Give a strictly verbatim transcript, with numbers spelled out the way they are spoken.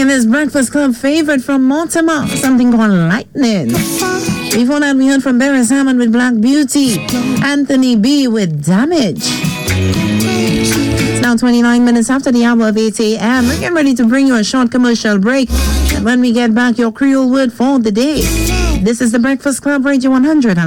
singing this Breakfast Club favorite from Mortimer, something called Lightning. Before that, we heard from Barry Salmon with Black Beauty, Anthony B with Damage. It's now twenty-nine minutes after the hour of eight a.m. We're getting ready to bring you a short commercial break. And when we get back, your Creole word for the day. This is the Breakfast Club, Radio one hundred.